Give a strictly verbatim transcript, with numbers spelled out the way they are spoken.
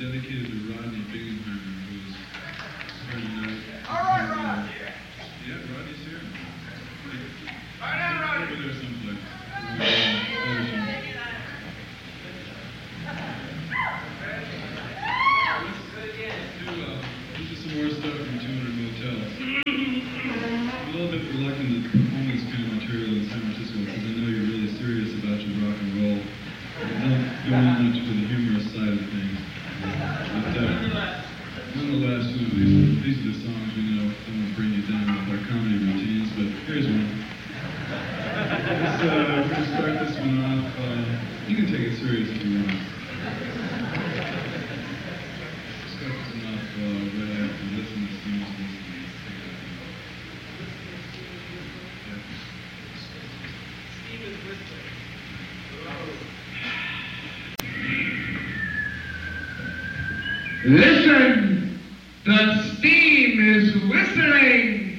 dedicated to Rodney Bingenheimer, who's here tonight. All right, Rod. Yeah, Rodney's here. Right now, Rodney. Over there someplace. This is some more stuff from two hundred Motels. I'm a little bit reluctant to perform this kind of material in San Francisco because I know you're really serious about your rock and roll. I don't go in much for the humorous side of things. But uh, nonetheless, you know, these, these are the songs we know don't want to bring you down with our comedy routines, but here's one. Let's, uh, we're going to start this one off. Uh, you can take it serious if you want. Start this one off uh, right after listen to Steve's listening. Steve is whistling. Listen, the steam is whistling.